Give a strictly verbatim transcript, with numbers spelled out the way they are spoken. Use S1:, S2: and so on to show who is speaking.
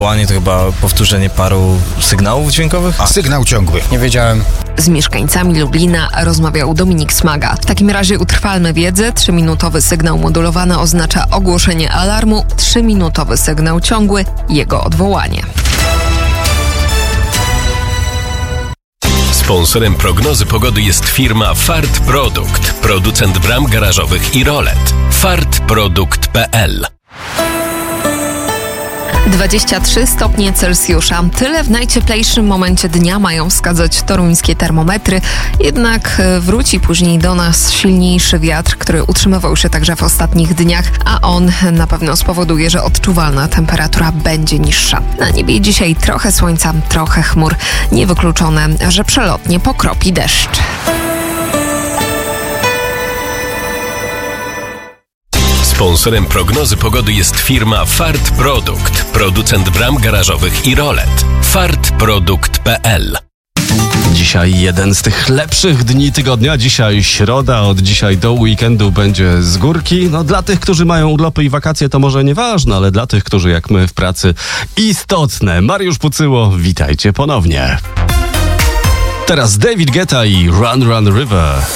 S1: Łanie to chyba powtórzenie paru sygnałów dźwiękowych?
S2: A, sygnał ciągły. Nie wiedziałem.
S3: Z mieszkańcami Lublina rozmawiał Dominik Smaga. W takim razie utrwalmy wiedzę. Trzyminutowy sygnał modulowany oznacza ogłoszenie alarmu, trzyminutowy sygnał ciągły – jego odwołanie.
S4: Sponsorem prognozy pogody jest firma Fart Produkt, producent bram garażowych i rolet. fart produkt kropka p l.
S3: dwadzieścia trzy stopnie Celsjusza. Tyle w najcieplejszym momencie dnia mają wskazać toruńskie termometry. Jednak wróci później do nas silniejszy wiatr, który utrzymywał się także w ostatnich dniach, a on na pewno spowoduje, że odczuwalna temperatura będzie niższa. Na niebie dzisiaj trochę słońca, trochę chmur. Niewykluczone, że przelotnie pokropi deszcz.
S4: Sponsorem prognozy pogody jest firma Fart Produkt, producent bram garażowych i rolet. fart produkt kropka p l.
S5: Dzisiaj jeden z tych lepszych dni tygodnia. Dzisiaj środa, od dzisiaj do weekendu będzie z górki. No dla tych, którzy mają urlopy i wakacje, to może nieważne, ale dla tych, którzy jak my w pracy, istotne. Mariusz Pucyło, witajcie ponownie. Teraz David Guetta i Run Run River.